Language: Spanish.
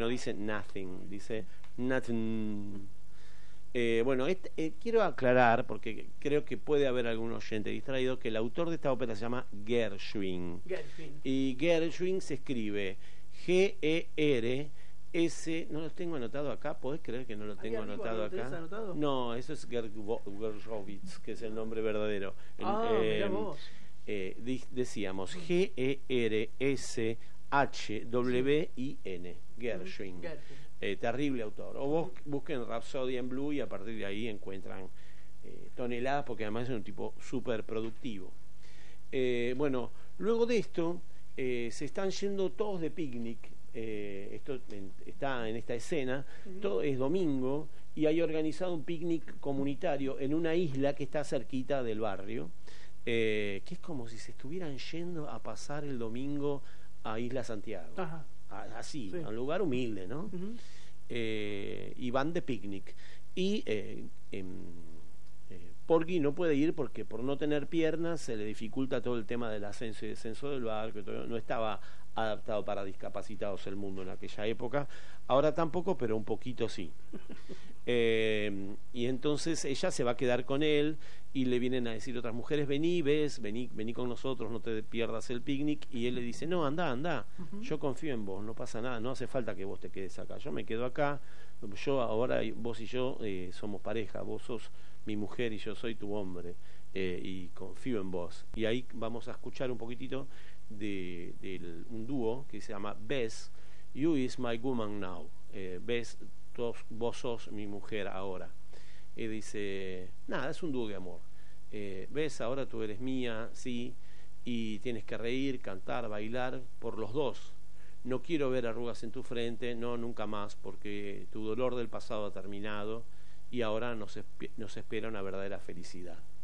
no dice nothing, dice nothing. Bueno, quiero aclarar, porque creo que puede haber algún oyente distraído, que el autor de esta ópera se llama Gershwin. Y Gershwin se escribe G-E-R-S. No lo tengo anotado acá. ¿Podés creer que no lo tengo anotado acá? Anotado? No, eso es Gershowitz, que es el nombre verdadero. Mirá vos. Decíamos G-E-R-S-H-W-I-N. Gershwin. Terrible autor. O vos busquen Rhapsody in Blue y a partir de ahí encuentran toneladas, porque además es un tipo súper productivo. Bueno, luego de esto se están yendo todos de picnic. Esto está en esta escena. Todo es domingo y hay organizado un picnic comunitario en una isla que está cerquita del barrio, que es como si se estuvieran yendo a pasar el domingo a Isla Santiago. Ajá. Así, Sí. a un lugar humilde, ¿no? Y van de picnic. Y Porgy no puede ir porque por no tener piernas se le dificulta todo el tema del ascenso y descenso del barco. No estaba adaptado para discapacitados el mundo en aquella época. Ahora tampoco, pero un poquito sí. Y entonces ella se va a quedar con él y le vienen a decir otras mujeres: vení con nosotros, no te pierdas el picnic. Y él le dice: no, anda, yo confío en vos, no pasa nada, no hace falta que vos te quedes acá, yo me quedo acá, yo ahora, vos y yo somos pareja, vos sos mi mujer y yo soy tu hombre, y confío en vos. Y ahí vamos a escuchar un poquitito de un dúo que se llama Bess, You is my woman now. Bess, vos sos mi mujer ahora. Y dice, nada, es un dúo de amor. Ves, ahora tú eres mía, sí, y tienes que reír, cantar, bailar por los dos. No quiero ver arrugas en tu frente, no, nunca más, porque tu dolor del pasado ha terminado y ahora nos espera una verdadera felicidad.